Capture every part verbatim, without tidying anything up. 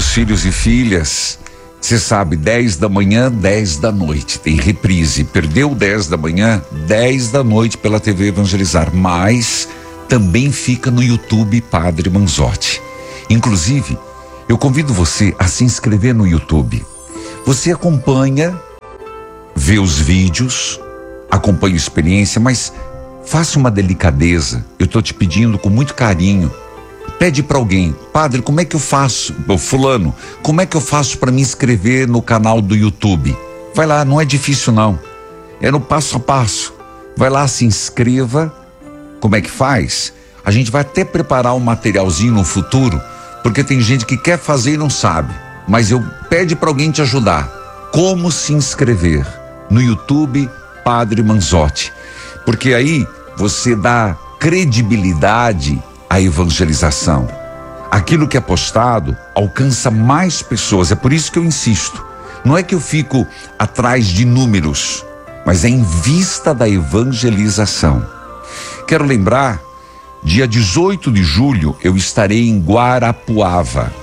queridos filhos e filhas, você sabe, dez da manhã, dez da noite, tem reprise. Perdeu dez da manhã, dez da noite pela T V Evangelizar, mas também fica no YouTube Padre Manzotti. Inclusive, eu convido você a se inscrever no YouTube. Você acompanha, vê os vídeos, acompanha a experiência, mas faça uma delicadeza. Eu estou te pedindo com muito carinho. Pede para alguém: padre, como é que eu faço? Fulano, como é que eu faço para me inscrever no canal do YouTube? Vai lá, não é difícil não. É no passo a passo. Vai lá, se inscreva. Como é que faz? A gente vai até preparar um materialzinho no futuro, porque tem gente que quer fazer e não sabe. Mas eu pede para alguém te ajudar. Como se inscrever no YouTube Padre Manzotti? Porque aí você dá credibilidade à evangelização. Aquilo que é postado alcança mais pessoas. É por isso que eu insisto. Não é que eu fico atrás de números, mas é em vista da evangelização. Quero lembrar, dia dezoito de julho eu estarei em Guarapuava.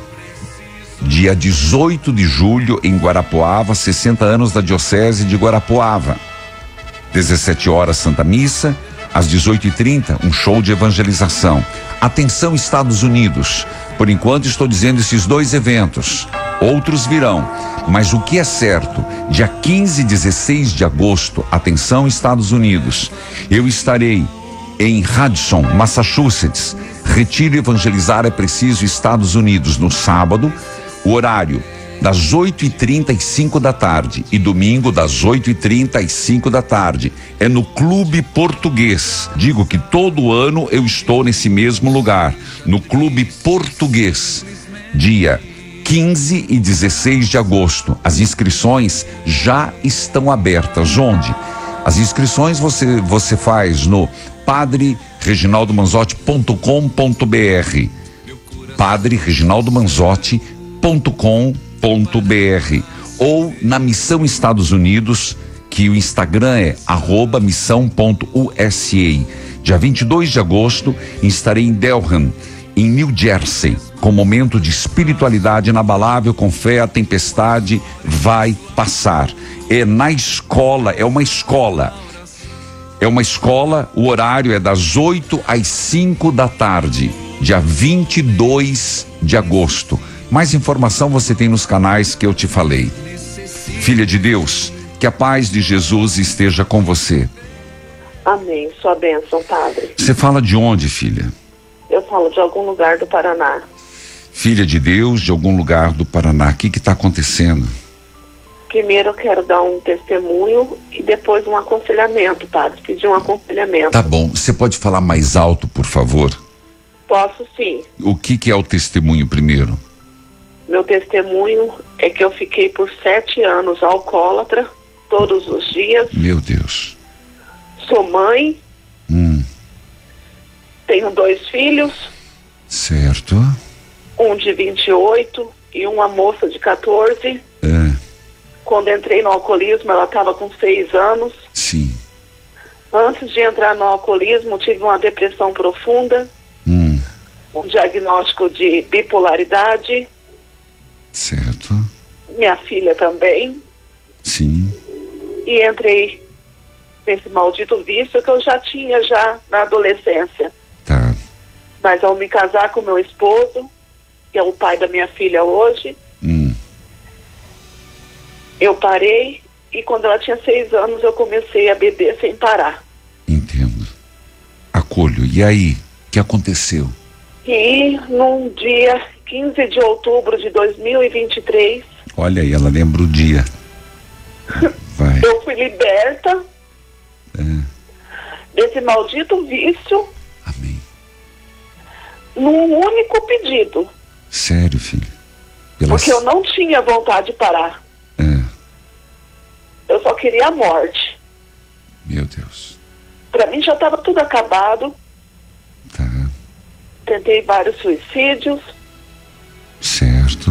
Dia dezoito de julho em Guarapuava, sessenta anos da Diocese de Guarapuava. dezessete horas Santa Missa, às dezoito e trinta, um show de evangelização. Atenção, Estados Unidos. Por enquanto estou dizendo esses dois eventos. Outros virão. Mas o que é certo, dia quinze e dezesseis de agosto, atenção, Estados Unidos, eu estarei em Hudson, Massachusetts. Retiro Evangelizar é Preciso, Estados Unidos, no sábado, o horário das oito e trinta e cinco da tarde, e domingo das oito e trinta e cinco da tarde. É no Clube Português. Digo que todo ano eu estou nesse mesmo lugar, no Clube Português, dia quinze e dezesseis de agosto. As inscrições já estão abertas. Onde? As inscrições você, você faz no padre reginaldo manzotti ponto com ponto br, padre reginaldo manzotti ponto com ponto br, ou na Missão Estados Unidos, que o Instagram é arroba missão ponto u s a. Dia vinte e dois de agosto estarei em Delham, em New Jersey, com momento de espiritualidade inabalável, com fé. A tempestade vai passar. É na escola, é uma escola. É uma escola, o horário é das oito às cinco da tarde, dia vinte e dois de agosto. Mais informação você tem nos canais que eu te falei. Filha de Deus, que a paz de Jesus esteja com você. Amém. Sua bênção, padre. Você fala de onde, filha? Eu falo de algum lugar do Paraná. Filha de Deus, de algum lugar do Paraná. O que está acontecendo? Primeiro eu quero dar um testemunho e depois um aconselhamento, padre. Pedir um aconselhamento. Tá bom. Você pode falar mais alto, por favor? Posso, sim. O que, que é o testemunho primeiro? Meu testemunho é que eu fiquei por sete anos alcoólatra, todos os dias. Meu Deus. Sou mãe. Hum. Tenho dois filhos. Certo. Um de vinte e oito e uma moça de quatorze. É. Quando entrei no alcoolismo, ela estava com seis anos. Sim. Antes de entrar no alcoolismo, tive uma depressão profunda. Hum. Um diagnóstico de bipolaridade. Certo. Minha filha também. Sim. E entrei nesse maldito vício que eu já tinha já na adolescência. Tá. Mas ao me casar com meu esposo, que é o pai da minha filha hoje, Hum. eu parei, e quando ela tinha seis anos eu comecei a beber sem parar. Entendo. Acolho. E aí? O que aconteceu? E num dia quinze de outubro de dois mil e vinte e três... Olha aí, ela lembra o dia. Vai. Eu fui liberta É. desse maldito vício. Amém. Num único pedido. Sério, filho? Pela... Porque eu não tinha vontade de parar. É. Eu só queria a morte. Meu Deus. Pra mim já estava tudo acabado. Tá. Tentei vários suicídios. Certo.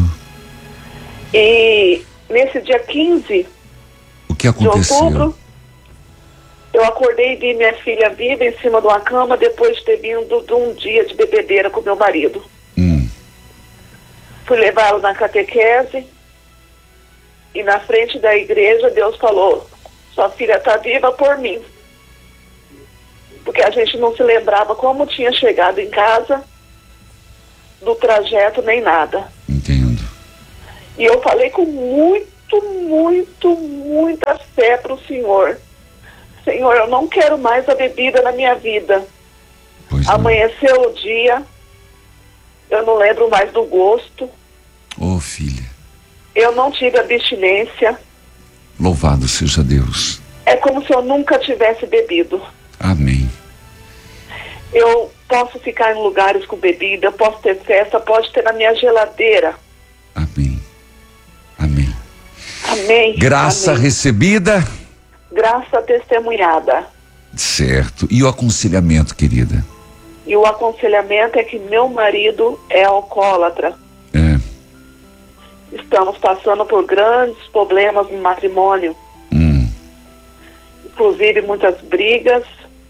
E nesse dia quinze O que de aconteceu? outubro, eu acordei e vi minha filha viva em cima de uma cama depois de ter vindo de um dia de bebedeira com meu marido. Hum. Fui levá-lo na catequese e na frente da igreja Deus falou: sua filha está viva por mim. Porque a gente não se lembrava como tinha chegado em casa, do trajeto nem nada. Entendo. E eu falei com muito, muito, muita fé para o Senhor. Senhor, eu não quero mais a bebida na minha vida. Pois não. Amanheceu o dia, eu não lembro mais do gosto. Oh, filha. Eu não tive abstinência. Louvado seja Deus. É como se eu nunca tivesse bebido. Amém. Eu posso ficar em lugares com bebida, posso ter festa, pode ter na minha geladeira. Amém. Amém. Amém. Graça Amém. recebida. Graça testemunhada. Certo. E o aconselhamento, querida? E o aconselhamento é que meu marido é alcoólatra. É. Estamos passando por grandes problemas no matrimônio. Hum. Inclusive muitas brigas.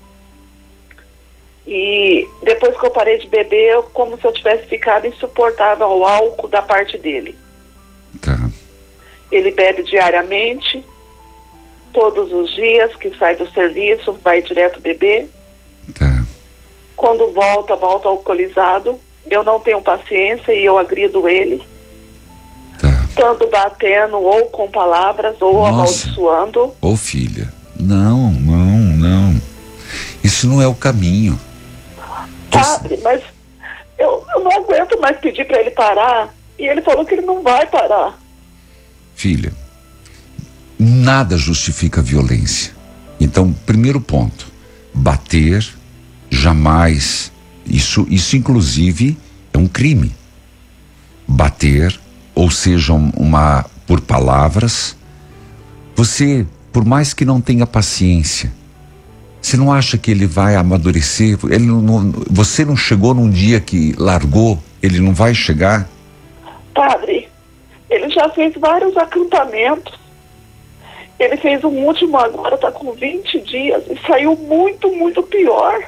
E depois que eu parei de beber, eu, como se eu tivesse ficado insuportável ao álcool da parte dele. Tá. Ele bebe diariamente, todos os dias que sai do serviço, vai direto beber. Tá. Quando volta, volta alcoolizado. Eu não tenho paciência e eu agrido ele. Tá. Tanto batendo ou com palavras ou Nossa. amaldiçoando. Ô, filha. Não, não, não. Isso não é o caminho. Padre, mas eu, eu não aguento mais pedir para ele parar. E ele falou que ele não vai parar. Filha, nada justifica a violência. Então, primeiro ponto, bater jamais, isso, isso inclusive é um crime. Bater, ou seja, uma, por palavras, você, por mais que não tenha paciência, você não acha que ele vai amadurecer? Ele não, não, você não chegou num dia que largou, ele não vai chegar? Padre, ele já fez vários acampamentos. Ele fez um último agora, está com vinte dias, e saiu muito, muito pior.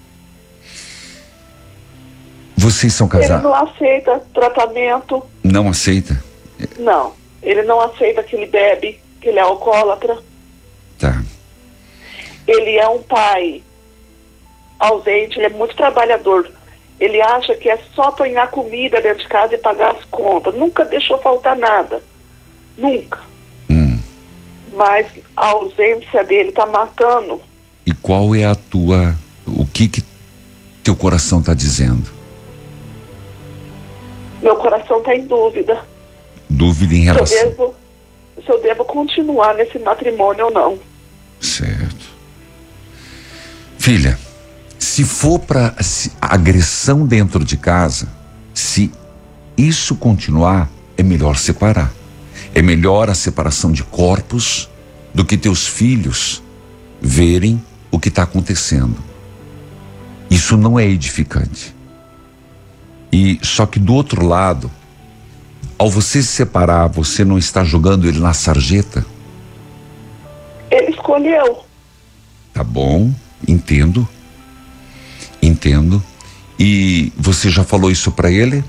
Vocês são Ele casados? não aceita tratamento. Não aceita? Não, ele não aceita que ele bebe, que ele é alcoólatra. Tá. Ele é um pai ausente, ele é muito trabalhador. Ele acha que é só apanhar comida dentro de casa e pagar as contas. Nunca deixou faltar nada. Nunca. Hum. Mas a ausência dele está matando. E qual é a tua... O que que teu coração está dizendo? Meu coração está em dúvida. Dúvida em Se eu, relação... devo, se eu devo continuar nesse matrimônio ou não. Certo. Filha, se for para agressão dentro de casa, se isso continuar, é melhor separar. É melhor a separação de corpos do que teus filhos verem o que está acontecendo. Isso não é edificante. E só que do outro lado, ao você se separar, você não está jogando ele na sarjeta? Ele escolheu. Tá bom, entendo. Entendo. E você já falou isso para ele?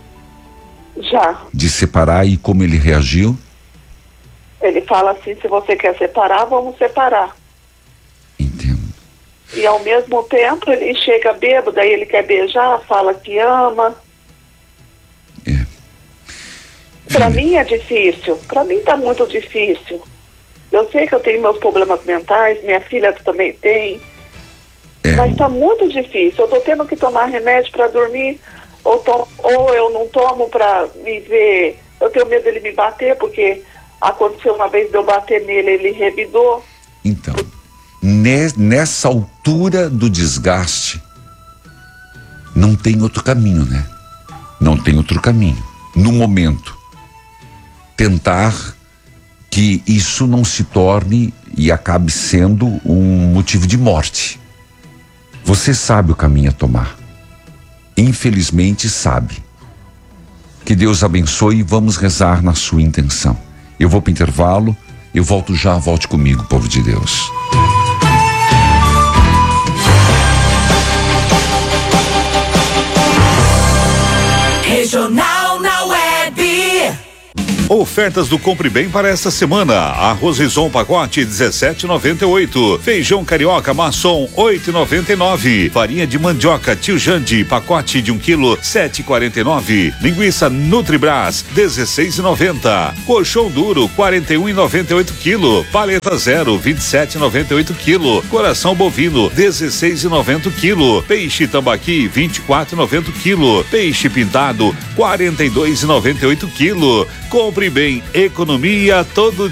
Já. De separar e como ele reagiu? Ele fala assim, se você quer separar, vamos separar. Entendo. E ao mesmo tempo ele chega bêbado, daí ele quer beijar, fala que ama. É. Pra mim é difícil. Pra mim tá muito difícil. Eu sei que eu tenho meus problemas mentais, minha filha também tem. É. Mas tá muito difícil. Eu tô tendo que tomar remédio pra dormir, ou, to ou eu não tomo pra me ver. Eu tenho medo dele me bater, porque aconteceu uma vez de eu bater nele, ele revidou. Então, ne nessa altura do desgaste, não tem outro caminho, né? Não tem outro caminho. No momento, tentar que isso não se torne e acabe sendo um motivo de morte. Você sabe o caminho a tomar. Infelizmente sabe. Que Deus abençoe e vamos rezar na sua intenção. Eu vou para o intervalo, eu volto já, volte comigo, povo de Deus. Regional na Web. Ofertas do Compre Bem para esta semana: arroz Rison pacote dezessete e noventa e oito, feijão carioca maçom oito e noventa e nove, farinha de mandioca Tio Jandi pacote de um quilo sete e quarenta e nove, linguiça Nutribras dezesseis e noventa, colchão duro quarenta e um e noventa e oito quilo, paleta zero vinte e sete e noventa e oito quilo, coração bovino dezesseis e noventa quilo, peixe tambaqui vinte e quatro e noventa quilo, peixe pintado quarenta e dois e noventa e oito quilo. Compre Bem, economia todo